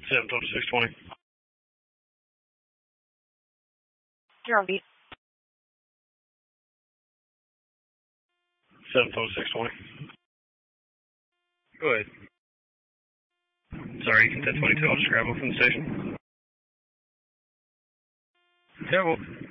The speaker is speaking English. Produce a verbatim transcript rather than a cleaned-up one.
seven total six twenty. You're on beat. seven total six twenty. Go ahead. Sorry, you can ten twenty-two. I'll just grab one from the station. Yeah, well.